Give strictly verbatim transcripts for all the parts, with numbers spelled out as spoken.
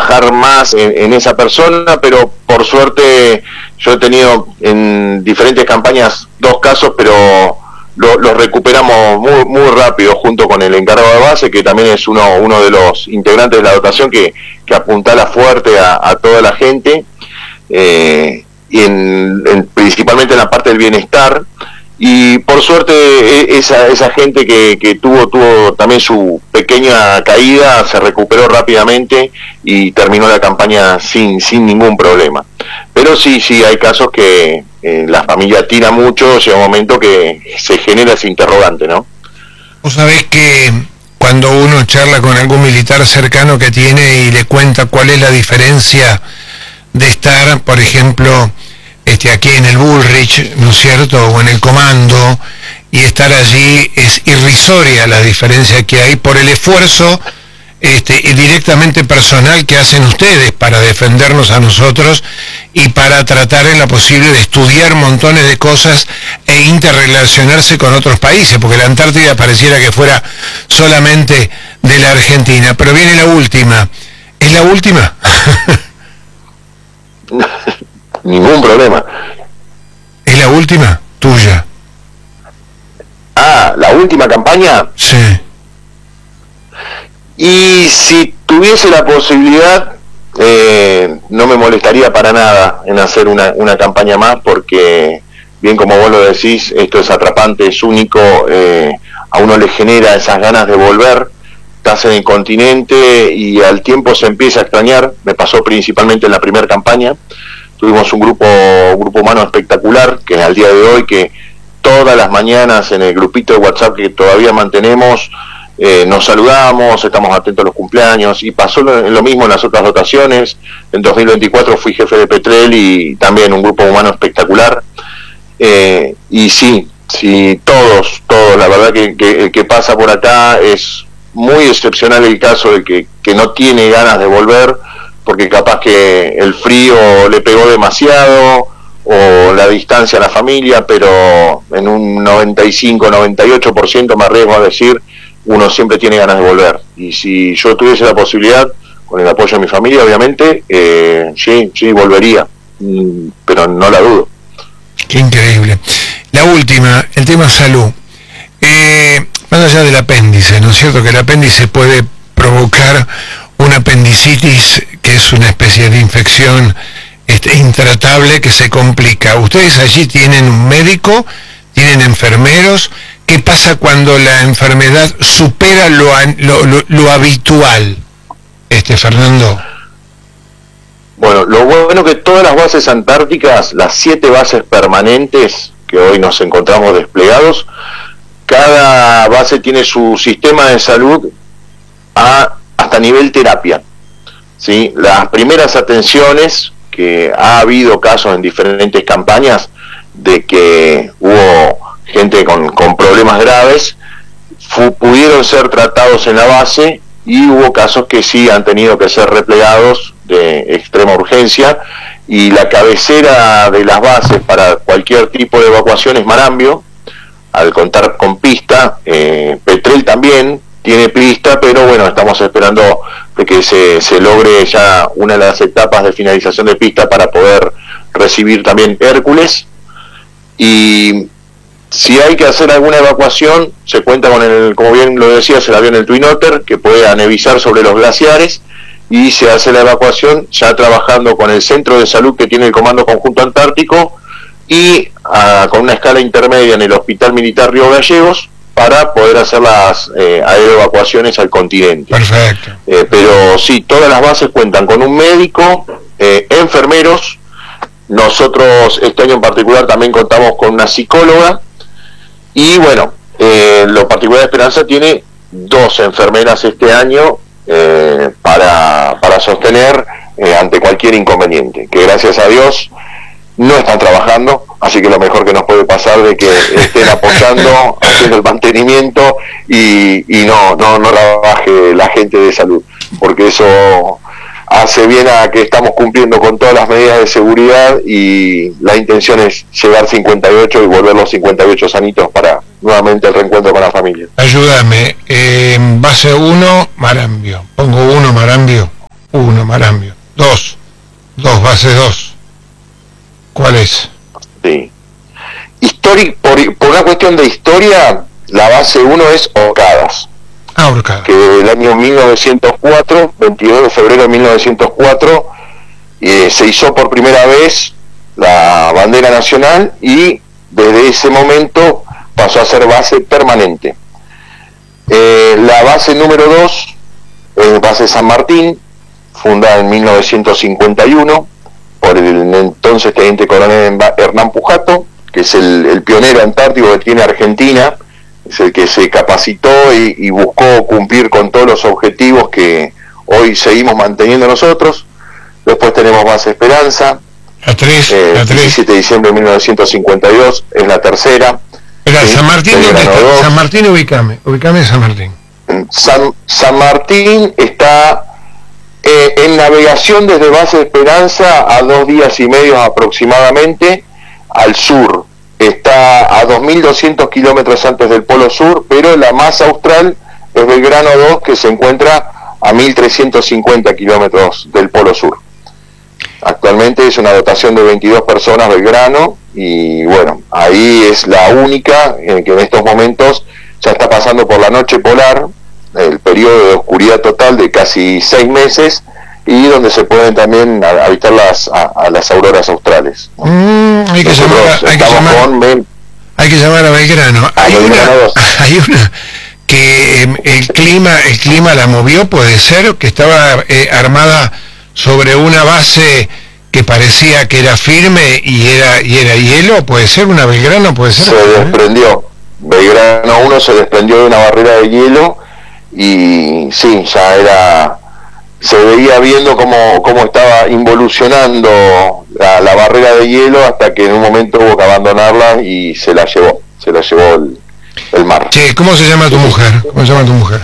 trabajar más en, en esa persona, pero por suerte yo he tenido en diferentes campañas dos casos, pero lo, los recuperamos muy muy rápido junto con el encargado de base, que también es uno uno de los integrantes de la dotación que, que apuntala fuerte a, a toda la gente, eh, y en, en, principalmente en la parte del bienestar. Y por suerte esa esa gente que, que tuvo tuvo también su pequeña caída se recuperó rápidamente y terminó la campaña sin sin ningún problema. Pero sí sí hay casos que eh, la familia tira mucho, llega un momento que se genera ese interrogante, ¿no? Vos sabés que cuando uno charla con algún militar cercano que tiene y le cuenta cuál es la diferencia de estar, por ejemplo, Este, aquí en el Bullrich, ¿no es cierto?, o en el comando, y estar allí, es irrisoria la diferencia que hay por el esfuerzo este, y directamente personal que hacen ustedes para defendernos a nosotros y para tratar en la posible de estudiar montones de cosas e interrelacionarse con otros países, porque la Antártida pareciera que fuera solamente de la Argentina. Pero viene la última. ¿Es la última? Ningún problema. ¿Es la última tuya? Ah, ¿la última campaña? Sí. Y si tuviese la posibilidad, eh, no me molestaría para nada en hacer una, una campaña más, porque, bien como vos lo decís, esto es atrapante, es único, eh, a uno le genera esas ganas de volver. Estás en el continente y al tiempo se empieza a extrañar. Me pasó principalmente en la primera campaña. Tuvimos un grupo un grupo humano espectacular, que al día de hoy, que todas las mañanas en el grupito de WhatsApp que todavía mantenemos, eh, nos saludamos, estamos atentos a los cumpleaños, y pasó lo, lo mismo en las otras dotaciones. En dos mil veinticuatro fui jefe de Petrel y también un grupo humano espectacular. Eh, y sí, sí, todos, todos, la verdad que, que el que pasa por acá es muy excepcional el caso de que, que no tiene ganas de volver, porque capaz que el frío le pegó demasiado o la distancia a la familia, pero en un noventa y cinco, noventa y ocho por ciento me arriesgo a decir, uno siempre tiene ganas de volver. Y si yo tuviese la posibilidad, con el apoyo de mi familia, obviamente, eh, sí, sí, volvería, pero no la dudo. Qué increíble. La última, el tema salud. Eh, más allá del apéndice, ¿no es cierto?, que el apéndice puede provocar una apendicitis, que es una especie de infección este, intratable que se complica. Ustedes allí tienen un médico, tienen enfermeros. ¿Qué pasa cuando la enfermedad supera lo, lo, lo, lo habitual, este Fernando? Bueno, lo bueno que todas las bases antárticas, las siete bases permanentes que hoy nos encontramos desplegados, cada base tiene su sistema de salud a, hasta nivel terapia, ¿sí? Las primeras atenciones, que ha habido casos en diferentes campañas de que hubo gente con, con problemas graves, fu, pudieron ser tratados en la base, y hubo casos que sí han tenido que ser replegados de extrema urgencia, y la cabecera de las bases para cualquier tipo de evacuación es Marambio, al contar con pista. eh, Petrel también tiene pista, pero bueno, estamos esperando de que se, se logre ya una de las etapas de finalización de pista para poder recibir también Hércules. Y si hay que hacer alguna evacuación, se cuenta con el, como bien lo decías, el avión el Twin Otter, que puede anevizar sobre los glaciares, y se hace la evacuación ya trabajando con el centro de salud que tiene el Comando Conjunto Antártico, y a, con una escala intermedia en el Hospital Militar Río Gallegos, para poder hacer las eh, aeroevacuaciones al continente. Perfecto. Eh, pero sí, todas las bases cuentan con un médico, eh, enfermeros. Nosotros este año en particular también contamos con una psicóloga, y bueno, eh, lo particular de Esperanza tiene dos enfermeras este año eh, para, para sostener eh, ante cualquier inconveniente, que gracias a Dios no están trabajando, así que lo mejor que nos puede pasar de que estén apoyando, haciendo el mantenimiento, y, y no, no, no la baje la gente de salud, porque eso hace bien a que estamos cumpliendo con todas las medidas de seguridad, y la intención es llegar cincuenta y ocho y volver los cincuenta y ocho sanitos para nuevamente el reencuentro con la familia. Ayúdame, eh, base uno, Marambio. Pongo uno, Marambio. Uno, Marambio. Dos. Dos, base dos. ¿Cuál es? Sí. Histori por, por una cuestión de historia, la base uno es Orcadas. Ah, Orcadas. Que desde el año mil novecientos cuatro, veintidós de febrero de mil novecientos cuatro, eh, se hizo por primera vez la bandera nacional y desde ese momento pasó a ser base permanente. Eh, la base número dos es base San Martín, fundada en mil novecientos cincuenta y uno por el entonces teniente coronel Hernán Pujato, que es el, el pionero antártico que tiene Argentina, es el que se capacitó y, y buscó cumplir con todos los objetivos que hoy seguimos manteniendo nosotros. Después tenemos base Esperanza, la tres, eh, la tres. diecisiete de diciembre de mil novecientos cincuenta y dos es la tercera. Espera, ¿sí? San Martín, ¿dónde está? dos. San Martín, ubicame, ubicame San Martín. San, San Martín está eh, en navegación desde base Esperanza a dos días y medio aproximadamente al sur. Está a dos mil doscientos kilómetros antes del Polo Sur, pero la más austral es Belgrano dos, que se encuentra a mil trescientos cincuenta kilómetros del Polo Sur. Actualmente es una dotación de veintidós personas Belgrano, y bueno, ahí es la única en que en estos momentos ya está pasando por la noche polar, el periodo de oscuridad total de casi seis meses, y donde se pueden también habitar las, a, a las auroras australes. Mm, hay, que llamar, hay, que llamar, con, hay que llamar a Belgrano. Hay una, hay una que eh, el clima el clima la movió, puede ser, que estaba eh, armada sobre una base que parecía que era firme y era y era hielo, puede ser una Belgrano, puede ser. Se desprendió, Belgrano uno se desprendió de una barrera de hielo y sí, ya era, se veía viendo cómo, cómo estaba involucionando la, la barrera de hielo, hasta que en un momento hubo que abandonarla y se la llevó, se la llevó el, el mar. Sí, ¿cómo se llama tu mujer? ¿Cómo se llama tu mujer?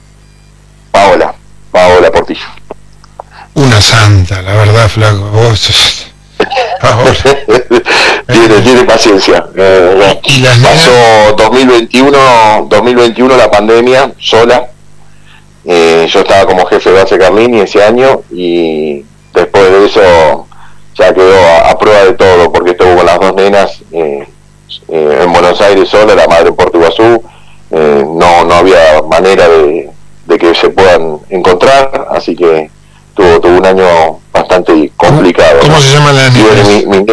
Paola, Paola Portillo. Una santa, la verdad, flaco. Vos, Paola. tiene, tiene paciencia. Eh, ¿Y las pasó dos mil veintiuno, dos mil veintiuno la pandemia sola. Eh, yo estaba como jefe de base Carlini ese año, y después de eso ya quedó a, a prueba de todo, porque estuvo con las dos nenas eh, eh, en Buenos Aires sola, la madre en Puerto Iguazú. Eh, no, no había manera de, de que se puedan encontrar, así que tuvo, tuvo un año bastante complicado. ¿Cómo, ¿cómo se llama la niña? Mi, mi,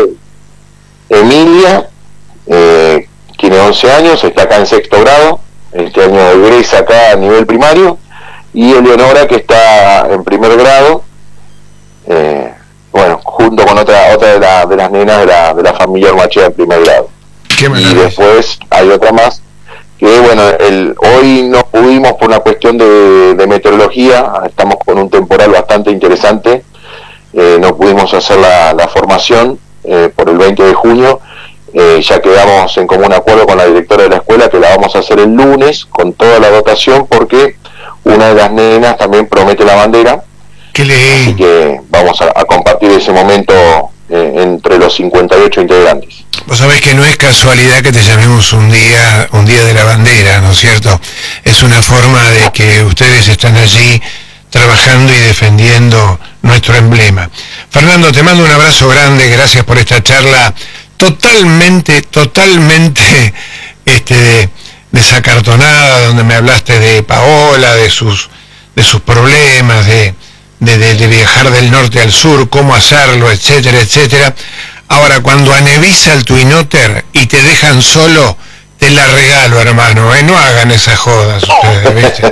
Emilia, eh, tiene once años, está acá en sexto grado, este año egresa acá a nivel primario, y Eleonora, que está en primer grado, eh, bueno, junto con otra otra de, la, de las nenas de la, de la familia Ormachea en primer grado. Y después hay otra más, que bueno, el, hoy no pudimos por una cuestión de, de meteorología, estamos con un temporal bastante interesante, eh, no pudimos hacer la, la formación eh, por el veinte de junio, eh, ya quedamos en común acuerdo con la directora de la escuela que la vamos a hacer el lunes con toda la dotación, porque una de las nenas también promete la bandera. Qué lindo. Así que vamos a, a compartir ese momento eh, entre los cincuenta y ocho integrantes. Vos sabés que no es casualidad que te llamemos un día un día de la bandera, ¿no es cierto? Es una forma de que ustedes están allí trabajando y defendiendo nuestro emblema. Fernando, te mando un abrazo grande, gracias por esta charla totalmente, totalmente este, desacartonada, donde me hablaste de Paola, de sus de sus problemas, de, de, de, de viajar del norte al sur, cómo hacerlo, etcétera, etcétera. Ahora, cuando aneviza el Twinotter y te dejan solo, te la regalo, hermano, ¿eh? No hagan esas jodas ustedes, ¿viste?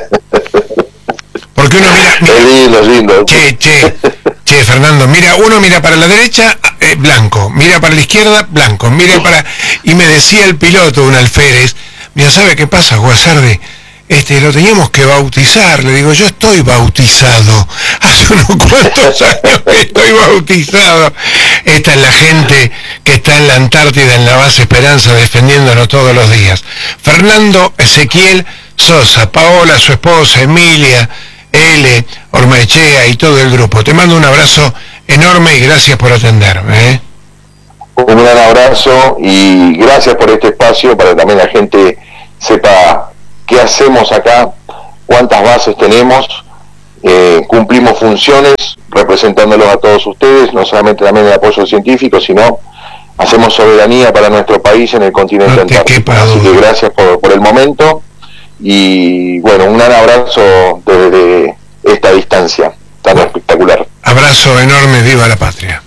Porque uno mira... mira lindo, lindo. Che, che, che, Fernando, mira, uno mira para la derecha, eh, blanco, mira para la izquierda, blanco, mira para... Y me decía el piloto, un alférez, mira, ¿sabe qué pasa, Guasardi? Este, lo teníamos que bautizar. Le digo, yo estoy bautizado, hace unos cuantos años que estoy bautizado. Esta es la gente que está en la Antártida, en la base Esperanza, defendiéndonos todos los días. Fernando Ezequiel Sosa, Paola, su esposa, Emilia, L, Ormaechea y todo el grupo. Te mando un abrazo enorme y gracias por atenderme, ¿eh? Un gran abrazo y gracias por este espacio, para que también la gente sepa qué hacemos acá, cuántas bases tenemos, eh, cumplimos funciones, representándolos a todos ustedes, no solamente también el apoyo científico, sino hacemos soberanía para nuestro país en el continente no antártico. Así que gracias por, por el momento y bueno, un gran abrazo desde esta distancia tan espectacular. Abrazo enorme, viva la patria.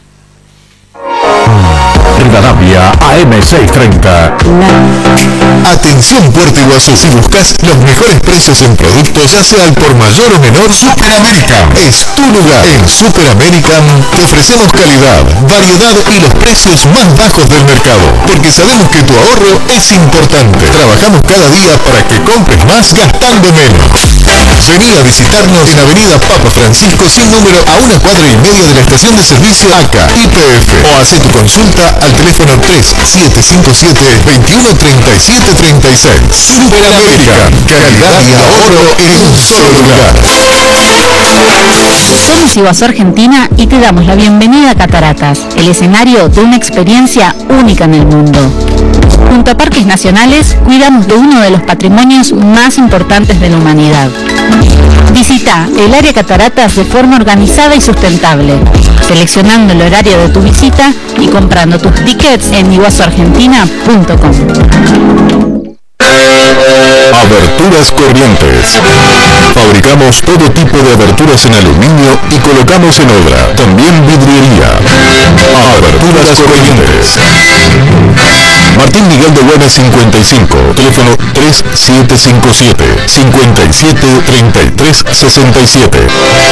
Rivadavia A M seiscientos treinta. Atención Puerto Iguazú, si buscas los mejores precios en productos, ya sea al por mayor o menor, Superamerican es tu lugar. En Superamerican te ofrecemos calidad, variedad y los precios más bajos del mercado, porque sabemos que tu ahorro es importante. Trabajamos cada día para que compres más gastando menos. Vení a visitarnos en Avenida Papa Francisco sin número, a una cuadra y media de la estación de servicio A C A Y P F, o hace tu consulta al teléfono tres siete cinco siete, dos uno tres siete tres seis. Superamerican, calidad y ahorro en un solo lugar. Somos Iguazú Argentina y te damos la bienvenida a Cataratas, el escenario de una experiencia única en el mundo. Junto a Parques Nacionales, cuidamos de uno de los patrimonios más importantes de la humanidad. Visita el área Cataratas de forma organizada y sustentable, seleccionando el horario de tu visita y comprando tus tickets en iguazu argentina punto com. Aberturas Corrientes. Fabricamos todo tipo de aberturas en aluminio y colocamos en obra. También vidriería. Aberturas Corrientes. Martín Miguel de Güemes cincuenta y cinco, teléfono tres siete cinco siete, cinco siete tres tres seis siete.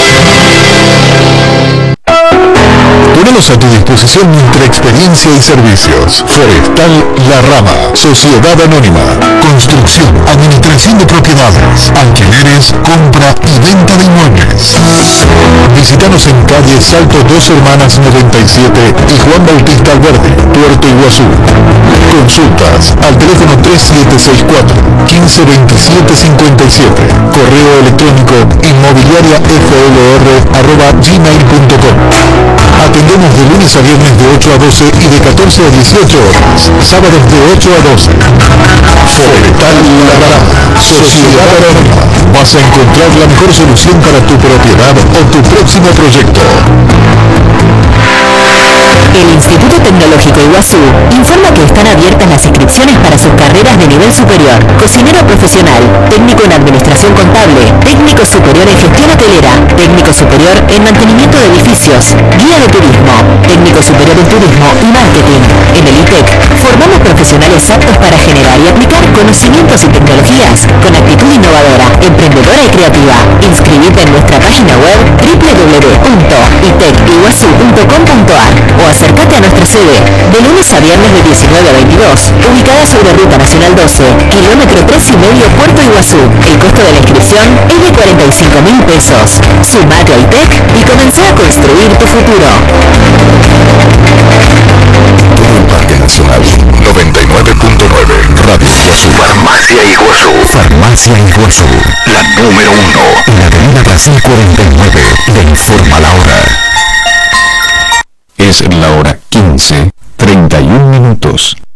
Ponemos a tu disposición nuestra experiencia y servicios. Forestal La Rama, Sociedad Anónima, construcción, administración de propiedades, alquileres, compra y venta de inmuebles. Visítanos en calle Salto Dos Hermanas noventa y siete y Juan Bautista Alberdi, Puerto Iguazú. Consultas al teléfono tres siete seis cuatro, uno cinco dos siete cinco siete, correo electrónico inmobiliaria f l r arroba gmail punto com. Atendemos de lunes a viernes de ocho a doce y de catorce a dieciocho horas, sábados de ocho a doce. Forestal La Rama, Sociedad Anónima. Vas a encontrar la mejor solución para tu propiedad o tu próximo proyecto. El Instituto Tecnológico Iguazú informa que están abiertas las inscripciones para sus carreras de nivel superior: cocinero profesional, técnico en administración contable, técnico superior en gestión hotelera, técnico superior en mantenimiento de edificios, guía de turismo, técnico superior en turismo y marketing. En el I T E C formamos profesionales aptos para generar y aplicar conocimientos y tecnologías con actitud innovadora, emprendedora y creativa. Inscribite en nuestra página web w w w punto i t e c iguazú punto com punto a r o acércate a nuestra sede de lunes a viernes de diecinueve a veintidós, ubicada sobre Ruta Nacional doce, kilómetro tres y medio, Puerto Iguazú. El costo de la inscripción es de cuarenta y cinco mil pesos. Sumate al T E C y comenzá a construir tu futuro. Todo el Parque Nacional noventa y nueve punto nueve, Radio Iguazú. Farmacia Iguazú. Farmacia Iguazú, la número uno. En la Avenida Brasil cuarenta y nueve, le informa la hora. Es la hora quince, treinta y un minutos.